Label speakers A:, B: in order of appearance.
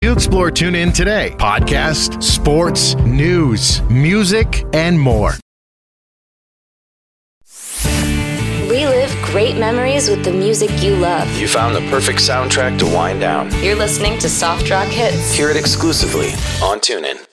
A: you explore TuneIn today. Podcasts, sports, news, music, and more.
B: Relive great memories with the music you love.
C: You found the perfect soundtrack to wind down.
B: You're listening to Soft Rock Hits.
C: Hear it exclusively on TuneIn.